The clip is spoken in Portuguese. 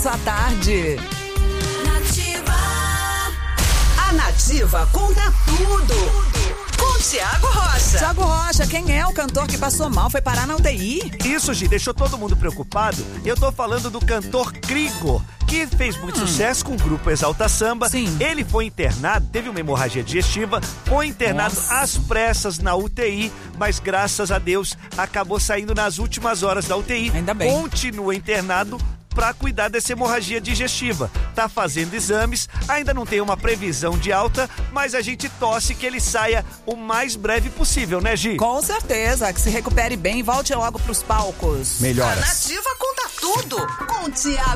sua tarde. A Nativa conta tudo. Com Thiago Rocha. Thiago Rocha, quem é o cantor que passou mal, foi parar na UTI? Isso, Gi, deixou todo mundo preocupado. Eu tô falando do cantor Krigor, que fez muito sucesso com o grupo Exalta Samba. Sim. Ele foi internado, teve uma hemorragia digestiva, foi internado às pressas na UTI, mas graças a Deus acabou saindo nas últimas horas da UTI. Ainda bem. Continua internado para cuidar dessa hemorragia digestiva. Tá fazendo exames, ainda não tem uma previsão de alta, mas a gente torce que ele saia o mais breve possível, né, Gi? Com certeza, que se recupere bem e volte logo pros palcos. A Nativa conta tudo. Com Thiago